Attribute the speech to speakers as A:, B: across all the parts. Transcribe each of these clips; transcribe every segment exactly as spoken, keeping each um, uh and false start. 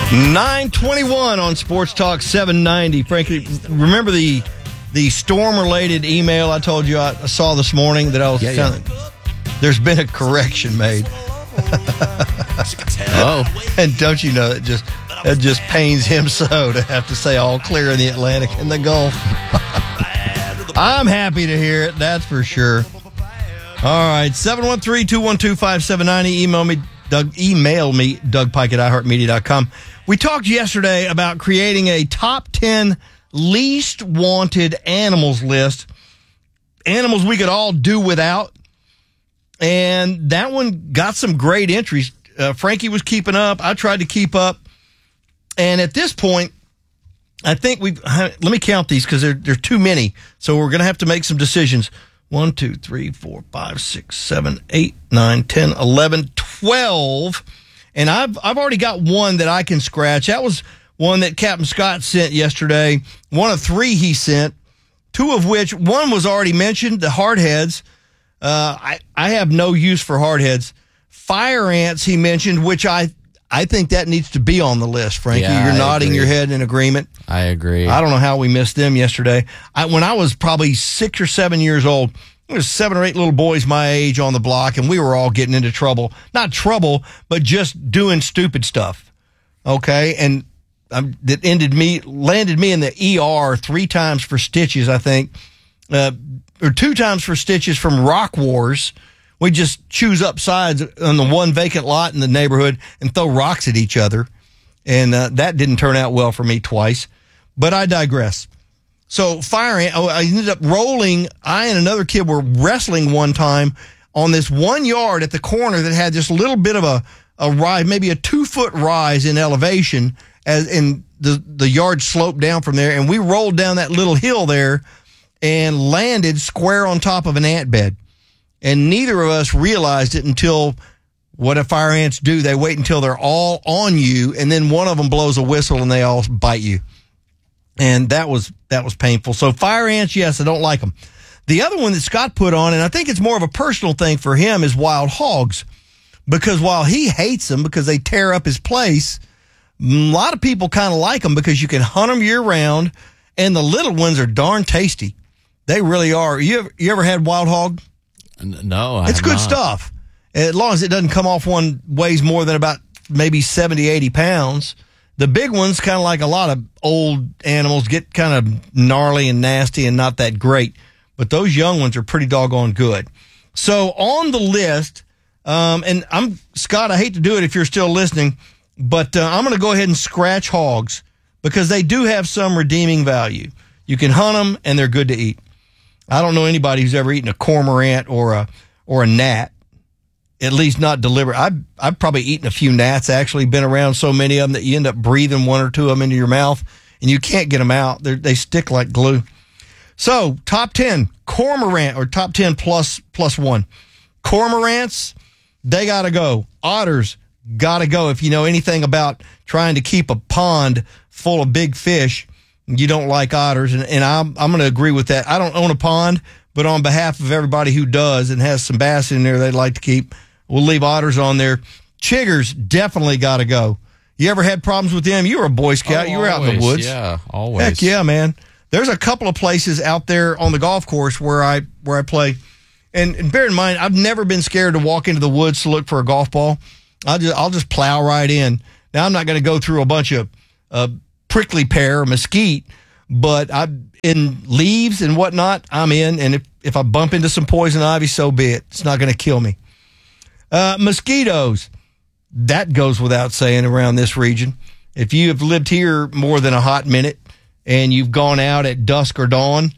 A: nine twenty-one on Sports Talk seven ninety. Frankly, remember the the storm-related email I told you I saw this morning that I was
B: yeah,
A: telling?
B: Yeah.
A: There's been a correction made.
B: Oh.
A: And don't you know, it just it just pains him so to have to say all clear in the Atlantic and the Gulf. I'm happy to hear it, that's for sure. All right, seven one three, two one two, five seven nine zero. Email me, Doug, email me, Doug Pike at i heart media dot com. We talked yesterday about creating a top ten least wanted animals list. Animals we could all do without. And that one got some great entries. Uh, Frankie was keeping up. I tried to keep up. And at this point, I think we let me count these because there, there's too many. So we're going to have to make some decisions. One, two, three, four, five, six, seven, eight, nine, ten, eleven, twelve. And I've I've already got one that I can scratch. That was one that Captain Scott sent yesterday. One of three he sent, two of which, one was already mentioned, the hardheads. Uh, I, I have no use for hardheads. Fire ants he mentioned, which I I think that needs to be on the list, Frankie.
B: Yeah,
A: You're
B: I
A: nodding
B: agree.
A: your head in agreement.
B: I agree.
A: I don't know how we missed them yesterday. I, when I was probably six or seven years old, there was seven or eight little boys my age on the block, and we were all getting into trouble. Not trouble, but just doing stupid stuff. Okay? And um, that ended me, landed me in the E R three times for stitches, I think. Uh, or two times for stitches from rock wars. We just choose up sides on the one vacant lot in the neighborhood and throw rocks at each other. And uh, that didn't turn out well for me twice. But I digress. So fire ant, oh, I ended up rolling. I and another kid were wrestling one time on this one yard at the corner that had just a little bit of a, a rise, maybe a two-foot rise in elevation, as in the, the yard sloped down from there. And we rolled down that little hill there and landed square on top of an ant bed. And neither of us realized it until, what do fire ants do? They wait until they're all on you, and then one of them blows a whistle and they all bite you. And that was that was painful. So fire ants, yes, I don't like them. The other one that Scott put on, and I think it's more of a personal thing for him, is wild hogs. Because while he hates them because they tear up his place, a lot of people kind of like them because you can hunt them year-round, and the little ones are darn tasty. They really are. You ever, you ever had wild hog?
B: No, I
A: It's
B: have
A: good
B: not.
A: stuff. As long as it doesn't come off one weighs more than about maybe seventy, eighty pounds. The big ones, kind of like a lot of old animals, get kind of gnarly and nasty and not that great. But those young ones are pretty doggone good. So on the list, um, and I'm Scott, I hate to do it if you're still listening, but uh, I'm going to go ahead and scratch hogs because they do have some redeeming value. You can hunt them, and they're good to eat. I don't know anybody who's ever eaten a cormorant or a or a gnat, at least not deliberate. I've, I've probably eaten a few gnats, actually, been around so many of them that you end up breathing one or two of them into your mouth, and you can't get them out. They're, they stick like glue. So, top ten, cormorant, or top ten plus plus one. Cormorants, they got to go. Otters, got to go. If you know anything about trying to keep a pond full of big fish, you don't like otters, and, and I'm I'm going to agree with that. I don't own a pond, but on behalf of everybody who does and has some bass in there they'd like to keep, we'll leave otters on there. Chiggers definitely got to go. You ever had problems with them? You were a Boy Scout.
B: Oh,
A: you were out in the
B: always,
A: woods.
B: Yeah, always.
A: Heck yeah, man. There's a couple of places out there on the golf course where I where I play, and, and bear in mind, I've never been scared to walk into the woods to look for a golf ball. I'll just I'll just plow right in. Now I'm not going to go through a bunch of uh, prickly pear or mesquite, but I in leaves and whatnot, I'm in. And if, if I bump into some poison ivy, so be it. It's not going to kill me. Uh, mosquitoes, that goes without saying around this region. If you have lived here more than a hot minute and you've gone out at dusk or dawn,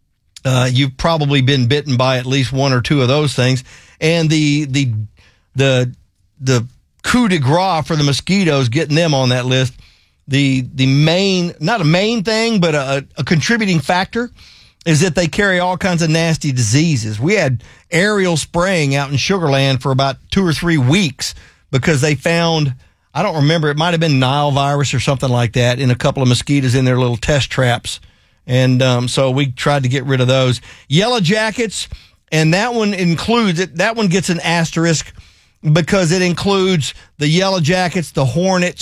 A: uh, you've probably been bitten by at least one or two of those things. And the the the the coup de grace for the mosquitoes, getting them on that list. The the main, not a main thing, but a, a contributing factor is that they carry all kinds of nasty diseases. We had aerial spraying out in Sugar Land for about two or three weeks because they found, I don't remember, it might have been Nile virus or something like that in a couple of mosquitoes in their little test traps. And um, so we tried to get rid of those. Yellow jackets, and that one includes, it. that one gets an asterisk because it includes the yellow jackets, the hornets,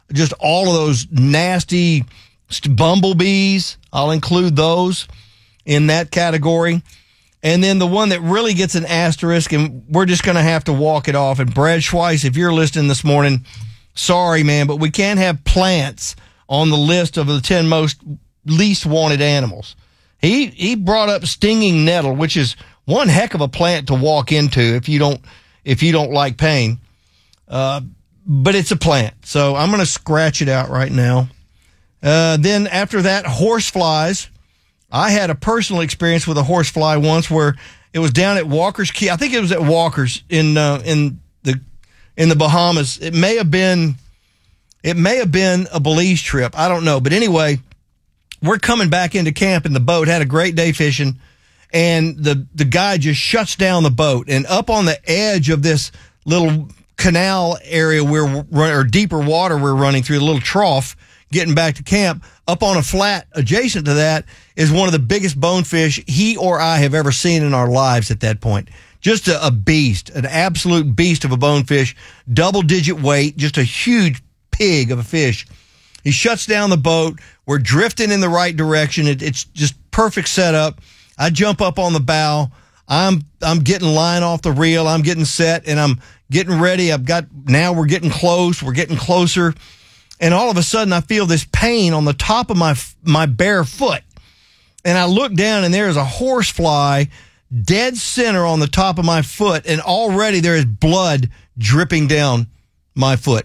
A: just all of those nasty bumblebees. I'll include those in that category. And then the one that really gets an asterisk, and we're just going to have to walk it off. And Brad Schweiss, if you're listening this morning, sorry, man, but we can't have plants on the list of the ten most least wanted animals. He he brought up stinging nettle, which is one heck of a plant to walk into if you don't if you don't like pain. Uh, but it's a plant, so I'm going to scratch it out right now. Uh, then after that, horseflies. I had a personal experience with a horsefly once where it was down at Walker's Key. I think it was at Walker's in uh, in the in the Bahamas. It may have been it may have been a Belize trip. I don't know, but anyway, we're coming back into camp in the boat. Had a great day fishing, and the the guy just shuts down the boat, and up on the edge of this little canal area where or deeper water we're running through, the little trough, getting back to camp, up on a flat adjacent to that is one of the biggest bonefish he or I have ever seen in our lives at that point. Just a, a beast, an absolute beast of a bonefish, double digit weight, just a huge pig of a fish. He shuts down the boat. We're drifting in the right direction. It, it's just perfect setup. I jump up on the bow. I'm I'm getting line off the reel. I'm getting set, and I'm getting ready. I've got now we're getting close. We're getting closer. And all of a sudden, I feel this pain on the top of my my bare foot. And I look down, and there is a horsefly dead center on the top of my foot, and already there is blood dripping down my foot.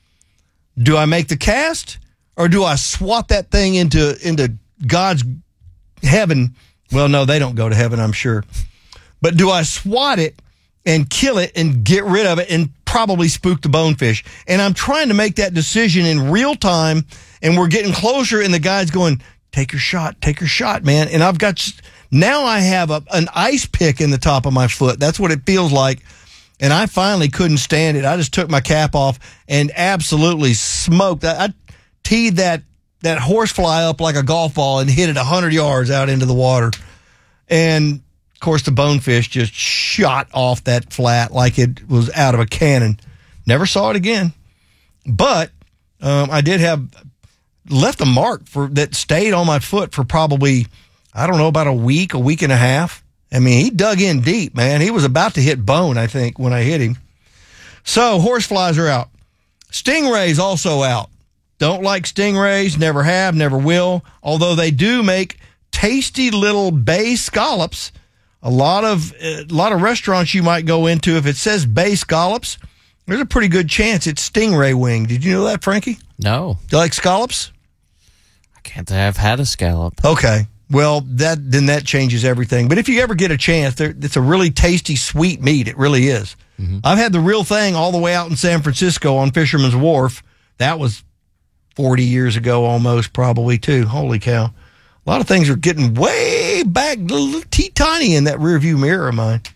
A: Do I make the cast, or do I swat that thing into into God's heaven? Well, no, they don't go to heaven, I'm sure. But do I swat it and kill it and get rid of it and probably spook the bonefish? And I'm trying to make that decision in real time, and we're getting closer, and the guy's going, take your shot, take your shot, man. And I've got, now I have a, an ice pick in the top of my foot. That's what it feels like. And I finally couldn't stand it. I just took my cap off and absolutely smoked. I, I teed that, that horsefly up like a golf ball and hit it one hundred yards out into the water. And of course, the bonefish just shot off that flat like it was out of a cannon. Never saw it again. But um, I did have left a mark for that stayed on my foot for probably, I don't know, about a week, a week and a half. I mean, he dug in deep, man. He was about to hit bone, I think, when I hit him. So horseflies are out. Stingrays also out. Don't like stingrays, never have, never will, although they do make tasty little bay scallops. A lot of a lot of restaurants you might go into, if it says bay scallops, there's a pretty good chance it's stingray wing. Did you know that, Frankie?
B: No.
A: Do you like scallops?
B: I can't say I've had a scallop.
A: Okay. Well, that then that changes everything. But if you ever get a chance, it's a really tasty, sweet meat. It really is. Mm-hmm. I've had the real thing all the way out in San Francisco on Fisherman's Wharf. That was forty years ago almost, probably, too. Holy cow. A lot of things are getting way back, little teeny-tiny in that rearview mirror of mine.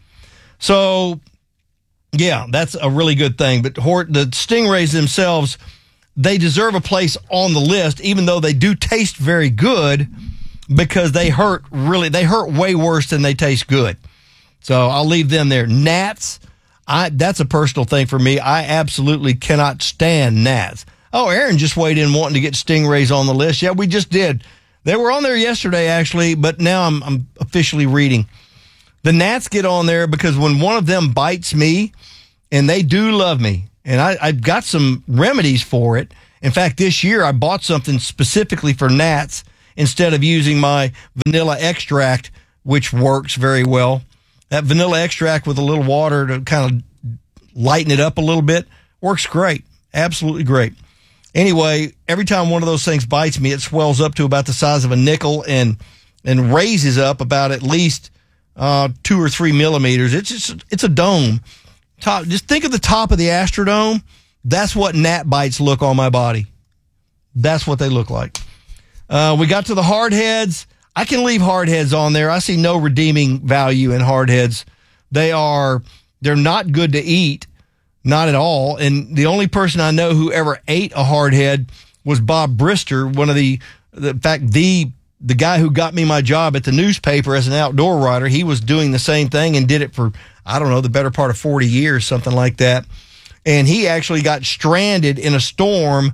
A: So, yeah, that's a really good thing. But the stingrays themselves, they deserve a place on the list, even though they do taste very good, because they hurt really, they hurt way worse than they taste good. So I'll leave them there. Gnats, I that's a personal thing for me. I absolutely cannot stand gnats. Oh, Aaron just weighed in wanting to get stingrays on the list. Yeah, we just did. They were on there yesterday, actually, but now I'm, I'm officially reading. The gnats get on there because when one of them bites me, and they do love me, and I, I've got some remedies for it. In fact, this year I bought something specifically for gnats instead of using my vanilla extract, which works very well. That vanilla extract with a little water to kind of lighten it up a little bit works great. Absolutely great. Anyway, every time one of those things bites me, it swells up to about the size of a nickel and and raises up about at least uh, two or three millimeters. It's just, it's a dome. Top, just think of the top of the Astrodome. That's what gnat bites look on my body. That's what they look like. Uh, we got to the hardheads. I can leave hardheads on there. I see no redeeming value in hardheads. They are, they're not good to eat. Not at all. And the only person I know who ever ate a hardhead was Bob Brister, one of the, the in fact, the the guy who got me my job at the newspaper as an outdoor writer. He was doing the same thing and did it for, I don't know, the better part of forty years, something like that. And he actually got stranded in a storm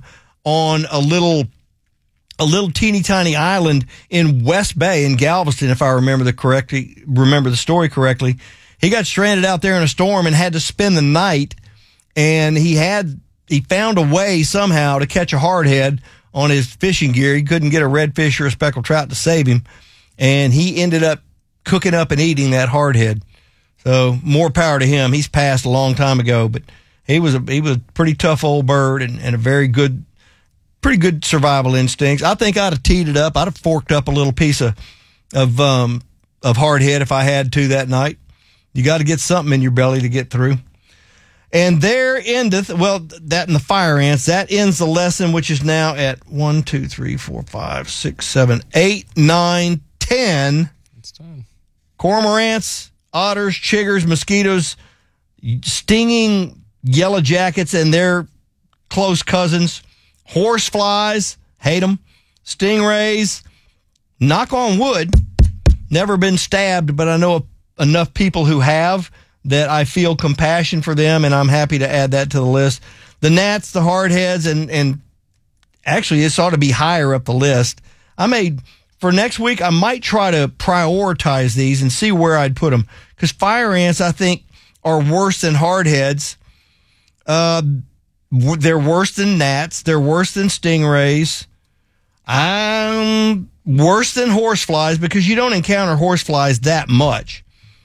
A: on a little a little teeny tiny island in West Bay in Galveston, if I remember the correctly remember the story correctly. He got stranded out there in a storm and had to spend the night, and he had he found a way somehow to catch a hardhead on his fishing gear. He couldn't get a redfish or a speckled trout to save him, and he ended up cooking up and eating that hardhead. So more power to him. He's passed a long time ago, but he was a he was a pretty tough old bird and, and a very good, pretty good survival instincts. I think I'd have teed it up. I'd have forked up a little piece of of um, of hardhead if I had to that night. You got to get something in your belly to get through. And there endeth, well, that and the fire ants, that ends the lesson, which is now at one, two, three, four, five, six, seven, eight, nine, ten.
B: It's time.
A: Cormorants, otters, chiggers, mosquitoes, stinging yellow jackets and their close cousins, horse flies, hate them, stingrays, knock on wood, never been stabbed, but I know enough people who have that I feel compassion for them, and I'm happy to add that to the list. The gnats, the hardheads, and, and actually this ought to be higher up the list. I made, for next week, I might try to prioritize these and see where I'd put them, because fire ants, I think, are worse than hardheads. Uh, they're worse than gnats. They're worse than stingrays. I'm worse than horseflies, because you don't encounter horseflies that much.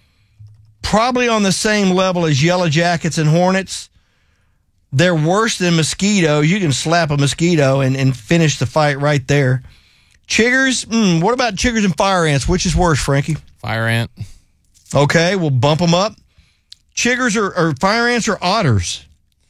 A: Probably on the same level as yellow jackets and hornets. They're worse than mosquito. You can slap a mosquito and, and finish the fight right there. Chiggers, mm, what about chiggers and fire ants? Which is worse, Frankie?
B: Fire ant.
A: Okay, we'll bump them up. Chiggers or, or fire ants or otters?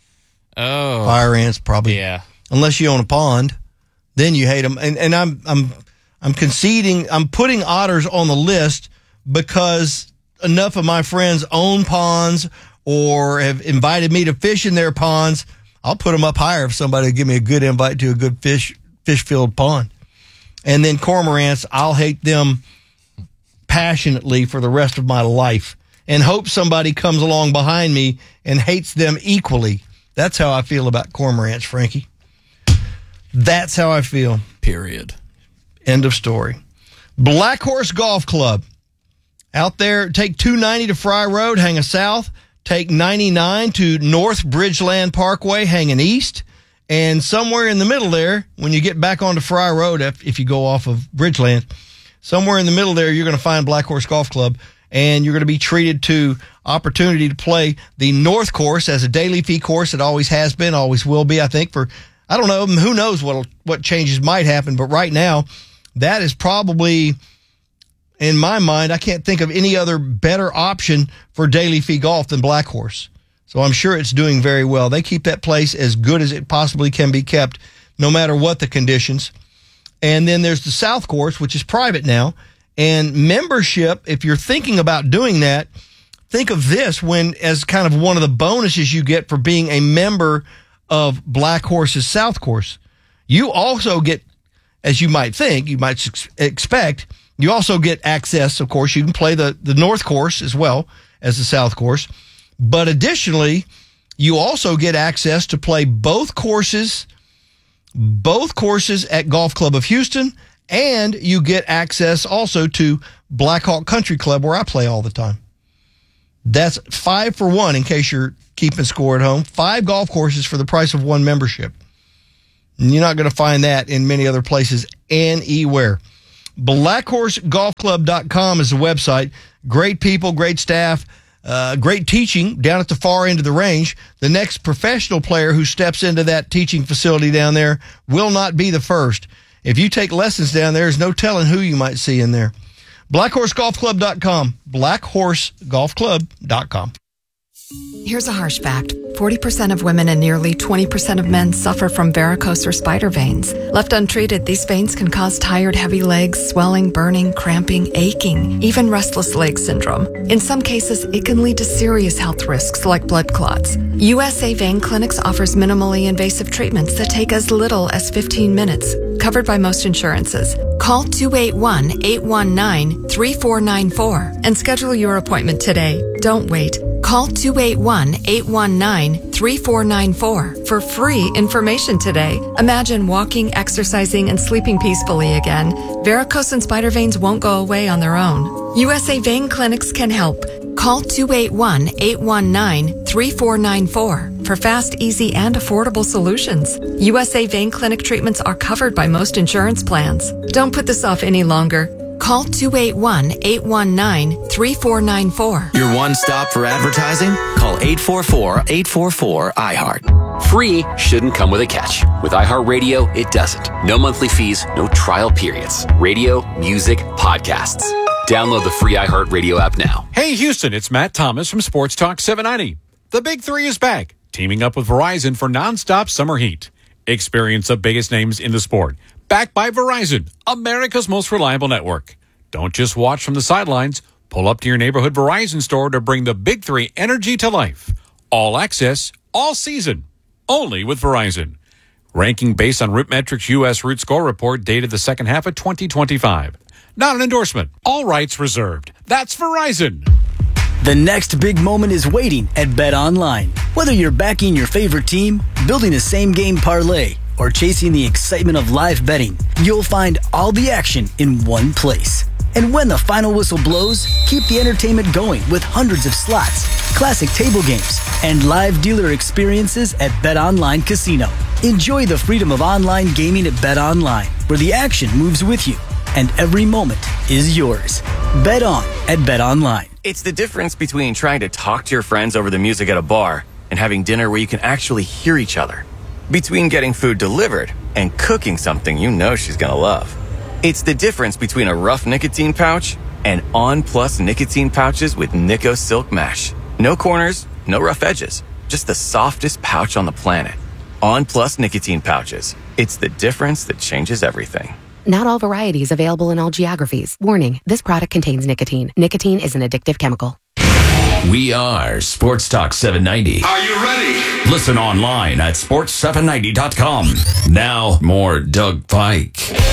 B: Oh.
A: Fire ants, probably.
B: Yeah.
A: Unless you own a pond, then you hate them. And and I'm I'm I'm conceding. I'm putting otters on the list because enough of my friends own ponds or have invited me to fish in their ponds. I'll put them up higher if somebody will give me a good invite to a good fish fish filled pond. And then cormorants, I'll hate them passionately for the rest of my life and hope somebody comes along behind me and hates them equally. That's how I feel about cormorants, Frankie. That's how I feel.
B: Period.
A: End of story. Black Horse Golf Club. Out there, take two ninety to Fry Road, hanging south. Take ninety-nine to North Bridgeland Parkway, hanging east. And somewhere in the middle there, when you get back onto Fry Road, if, if you go off of Bridgeland, somewhere in the middle there, you're going to find Black Horse Golf Club. And you're going to be treated to opportunity to play the North Course as a daily fee course. It always has been, always will be, I think, for, I don't know, who knows what what changes might happen. But right now, that is probably, in my mind, I can't think of any other better option for daily fee golf than Black Horse. So I'm sure it's doing very well. They keep that place as good as it possibly can be kept, no matter what the conditions. And then there's the South Course, which is private now. And membership, if you're thinking about doing that, think of this when as kind of one of the bonuses you get for being a member of Black Horse's South Course. You also get, as you might think, you might expect, you also get access, of course, you can play the, the North Course as well as the South Course. But additionally, you also get access to play both courses, both courses at Golf Club of Houston, and you get access also to Black Hawk Country Club, where I play all the time. That's five for one, in case you're keeping score at home. Five golf courses for the price of one membership. And you're not going to find that in many other places anywhere. black horse golf club dot com is the website. Great people, great staff, uh, great teaching down at the far end of the range. The next professional player who steps into that teaching facility down there will not be the first. If you take lessons down there, there's no telling who you might see in there. black horse golf club dot com. black horse golf club dot com.
C: Here's a harsh fact. forty percent of women and nearly twenty percent of men suffer from varicose or spider veins. Left untreated, these veins can cause tired, heavy legs, swelling, burning, cramping, aching, even restless leg syndrome. In some cases, it can lead to serious health risks like blood clots. U S A Vein Clinics offers minimally invasive treatments that take as little as fifteen minutes, covered by most insurances. Call two eight one, eight one nine, three four nine four and schedule your appointment today. Don't wait. Call Call two eight one, eight one nine, three four nine four for free information today. Imagine walking, exercising, and sleeping peacefully again. Varicose and spider veins won't go away on their own. U S A Vein Clinics can help. Call two eight one, eight one nine, three four nine four for fast, easy, and affordable solutions. U S A Vein Clinic treatments are covered by most insurance plans. Don't put this off any longer. Call two eight one, eight one nine, three four nine four.
D: Your one stop for advertising? Call eight four four, eight four four, I heart.
E: Free shouldn't come with a catch. With iHeartRadio, it doesn't. No monthly fees, no trial periods. Radio, music, podcasts. Download the free iHeartRadio app now.
F: Hey, Houston, it's Matt Thomas from Sports Talk seven ninety. The Big Three is back, teaming up with Verizon for nonstop summer heat. Experience the biggest names in the sport. Backed by Verizon, America's most reliable network. Don't just watch from the sidelines. Pull up to your neighborhood Verizon store to bring the Big Three energy to life. All access, all season. Only with Verizon. Ranking based on RootMetrics U S Root Score Report dated the second half of twenty twenty-five. Not an endorsement. All rights reserved. That's Verizon.
G: The next big moment is waiting at BetOnline. Whether you're backing your favorite team, building a same-game parlay, or chasing the excitement of live betting, you'll find all the action in one place. And when the final whistle blows, keep the entertainment going with hundreds of slots, classic table games, and live dealer experiences at BetOnline Casino. Enjoy the freedom of online gaming at BetOnline, where the action moves with you, and every moment is yours. Bet on at BetOnline.
D: It's the difference between trying to talk to your friends over the music at a bar and having dinner where you can actually hear each other. Between getting food delivered and cooking something you know she's gonna love. It's the difference between a rough nicotine pouch and On Plus nicotine pouches with Nico Silk Mash. No corners, no rough edges, just the softest pouch on the planet. On Plus nicotine pouches. It's the difference that changes everything.
H: Not all varieties available in all geographies. Warning, this product contains nicotine. Nicotine is an addictive chemical.
I: We are Sports Talk seven ninety.
J: Are you ready?
I: Listen online at sports seven ninety dot com. Now, more Doug Pike.